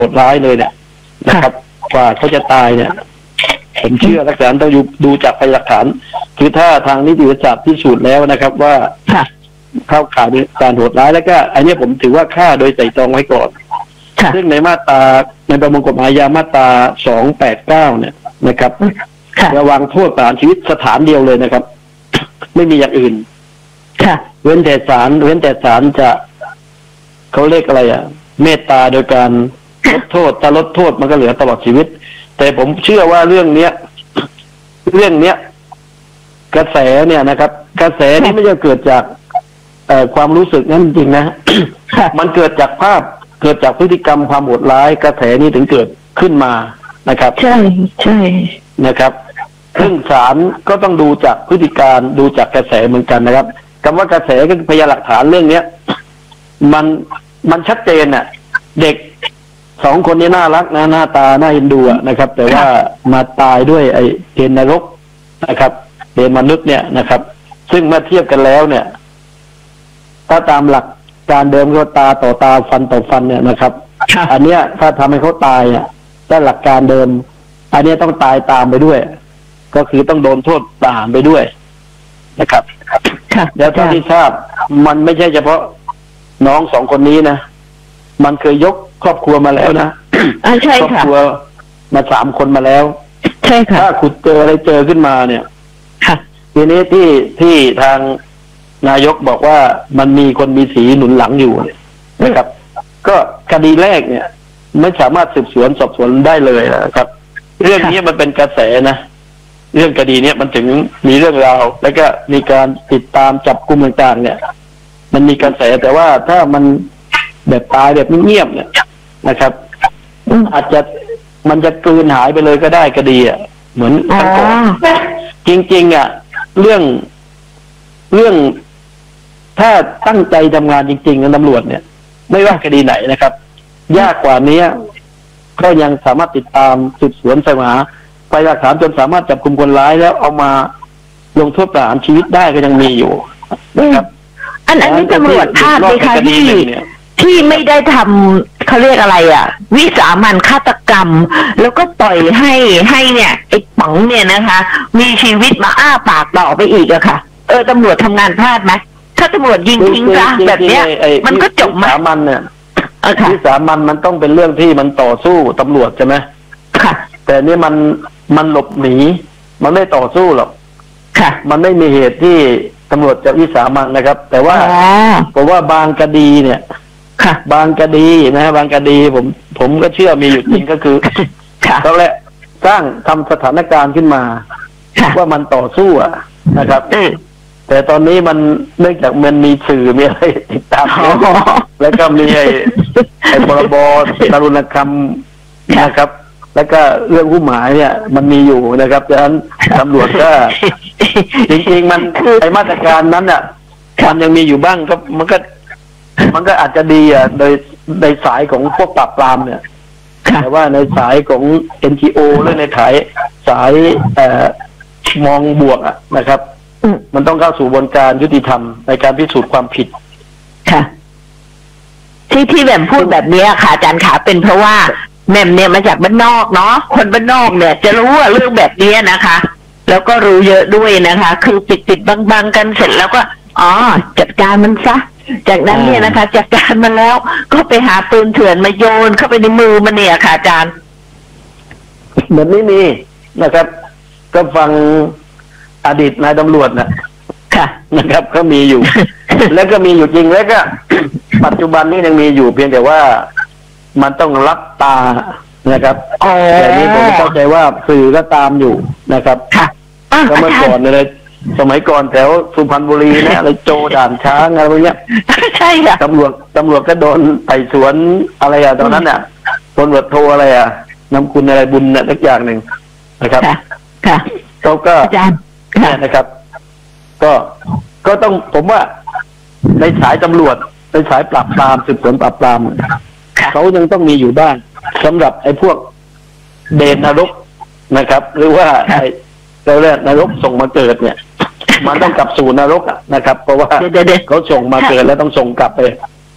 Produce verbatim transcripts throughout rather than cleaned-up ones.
ดร้ายเลยเนี่ยนะครับกว่าเขาจะตายเนี่ยผมเชื่อหลักฐานต้องดูจากพยานหลักฐานคือถ้าทางนิติวิทยาศาสตร์พิสูจน์แล้วนะครับว่าเข้าข่ายการโหดร้ายแล้วก็อันนี้ผมถือว่าฆ่าโดยไตร่ตรองไว้ก่อนซึ่งในมาตราในประมวลกฎหมายอาญามาตราสองแปดเก้าเนี่ยนะครับระวังโทษประหารชีวิตสถานเดียวเลยนะครับไม่มีอย่างอื่นเว้นแต่ศาลเว้นแต่ศาลจะเขาเรียกอะไรอ่ะเมตตาโดยการลดโทษถ้าลดโทษมันก็เหลือตลอดชีวิตแต่ผมเชื่อว่าเรื่องเนี้ยเรื่องเนี้ยกระแสเนี่ยนะครับ กระแสนี้ไม่ใช่เกิดจากเอ่อความรู้สึกนั้นจริงๆนะมันเกิดจากภาพเกิดจากพฤติกรรมความโหดร้ายกระแสนี้ถึงเกิดขึ้นมานะครับใช่ใช่นะครับซึ่งศาลก็ต้องดูจากพฤติการดูจากกระแสเหมือนกันนะครับคำว่ากระแสก็พยานหลักฐานเรื่องเนี้ยมันมันชัดเจนอ่ะเด็กสองคนนี้น่ารักนะหน้าตาน่าเอ็นดูนะครับแต่ว่ามาตายด้วยไอ้เกณฑ์นรกนะครับเกณฑ์มนุษย์เนี่ยนะครับซึ่งเมื่อเทียบกันแล้วเนี่ยถ้าตามหลักการเดิมก็ตาต่อตาฟันต่อฟันเนี่ยนะครับอันเนี้ยถ้าทำให้เขาตายอ่ะถ้าหลักการเดิมอันเนี้ยต้องตายตามไปด้วยก็คือต้องโดนโทษประหารไปด้วยนะครับแล้วเท่าที่ทราบมันไม่ใช่เฉพาะน้องสองคนนี้นะมันเคยยกครอบครัวมาแล้วนะใช่ค่ะครอบครัวมาสามคนมาแล้วใช่ค่ะถ้าขุดเจออะไรเจอขึ้นมาเนี่ยค่ะทีนี้ที่ที่ทางนายกบอกว่ามันมีคนมีสีหนุนหลังอยู่นะครับก็คดีแรกเนี่ยไม่สามารถสืบสวนสอบสวนได้เลยนะครับเรื่องนี้มันเป็นกระแสนะเรื่องคดีเนี้ยมันถึงมีเรื่องราวแล้วก็มีการติดตามจับกุมต่างๆเนี่ยมันมีกระแสแต่ว่าถ้ามันแบบตายแบบเงียบๆเนี่ยนะครับอาจจะมันจะกลืนหายไปเลยก็ได้คดีอ่ะเหมือนขั้นก่อนจริงๆอ่ะเรื่องเรื่องถ้าตั้งใจทำงานจริงๆนะตำรวจเนี่ยไม่ว่าคดีไหนนะครับยากกว่านี้ก็ยังสามารถติดตามสืบสวนสหาไปหลักฐานจนสามารถจับกุมคนร้ายแล้วเอามาลงโทษประหารชีวิตได้ก็ยังมีอยู่นะครับอันอันนี้ตำรวจพลาดไหมคะที่ที่ไม่ได้ทำเขาเรียกอะไรอ่ะวิสามันฆาตกรรมแล้วก็ปล่อยให้ให้เนี่ยไอ้ป๋องเนี่ยนะคะมีชีวิตมาอ้าปากต่อไปอีกอะค่ะเออตำรวจทำงานพลาดไหมถ้าตำรวจยิงทิ้งซะแบบเนี้ยมันก็จบไหมวิสามันเนี่ยวิสามันมันต้องเป็นเรื่องที่มันต่อสู้ตำรวจใช่ไหมค่ะแต่นี่มันมันหลบหนีมันไม่ต่อสู้หรอกค่ะมันไม่มีเหตุที่ตำรวจจะวิสามันนะครับแต่ว่าผมว่าบางคดีเนี่ยบางคดีนะฮะบางคดีผมผมก็เชื่อมีอยู่จริงก็คือเขาแหละสร้างทำสถานการณ์ขึ้นมาว่ามันต่อสู้อะนะครับแต่ตอนนี้มันเนื่องจากมันมีสื่อมีอะไรติดตามแล้วก็มีไอ้ไอ้พรบทารุณกรรมนะครับแล้วก็เรื่องผู้หมายเนี่ยมันมีอยู่นะครับดังนั้นตำรวจก็จริงๆมันไอ้มาตรการนั้นอ่ะมันยังมีอยู่บ้างก็มันก็มันก็อาจจะดีอ่ะโดยในสายของพวกปราบปรามเนี่ยแต่ว่าในสายของ เอ็น จี โอ หรือในสายสายเอ่อมองบวกอ่ะนะครับมันต้องเข้าสู่กระบวนการยุติธรรมในการพิสูจน์ความผิดค่ะที่ที่แบบพูดแบบนี้ค่ะอาจารย์ขาเป็นเพราะว่าแม่เนี่ยมาจากบ้านนอกเนาะคนบ้านนอกเนี่ยจะรู้ว่าเรื่องแบบนี้นะคะแล้วก็รู้เยอะด้วยนะคะคือปิดปิดบังๆกันเสร็จแล้วก็อ๋อจัดการมันซะจากนั้นเนี่ยนะคะจัดการมันแล้วก็ไปหาปืนเถื่อนมาโยนเข้าไปในมือมันเนี่ยค่ะอาจารย์แบบนี้มีนะครับก็ฟังอดีตนายตำรวจนะค่ะนะครับก็มีอยู่ แล้วก็มีอยู่จริงแล้วก็ ปัจจุบันนี้ยังมีอยู่เพียงแต่ว่ามันต้องรับตานะครับแต่นี้ผมเข้าใจว่าสื่อก็ตามอยู่นะครับก็เมื่อก่อนเลยสมัยก่อนแถวสุพรรณบุรีนะอะไรโจด่านช้างอะไรพวกนี้ใช่ค่ะตำรวจตำรวจก็โดนไต่สวนอะไรอะตอนนั้นอ่ะตำรวจโทรอะไรอ่ะนำคุณอะไรบุญเนี่ยสักอย่างหนึ่งนะครับค่ะเขาก็เนี่ยนะครับก็ก็ต้องผมว่าในสายตำรวจในสายปราบปรามสืบสวนปราบปรามเขายังต้องมีอยู่บ้างสำหรับไอ้พวกเดชนรกนะครับ หรือว่าไอ้เราเรียกนรกส่งมาเกิดเนี่ยมันต้องกลับสู่นรกอ่ะนะครับเพราะว่าเขาส่งมาเกิดแล้วต้องส่งกลับไป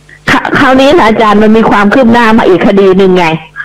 คราวนี้นะอาจารย์มันมีความคืบหน้ามาอีกคดีหนึ่งไง